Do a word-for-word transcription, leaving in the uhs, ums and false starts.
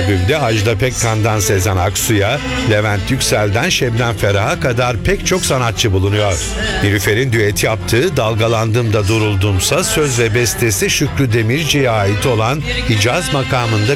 albümde Ajda Pekkan'dan Sezen Aksu'ya, Levent Yüksel'den Şebnem Ferah'a kadar pek çok sanatçı bulunuyor. Nilüfer'in düet yaptığı Dalgalandım da Duruldumsa söz ve bestesi Şükrü Demirci'ye ait olan Hicaz makamında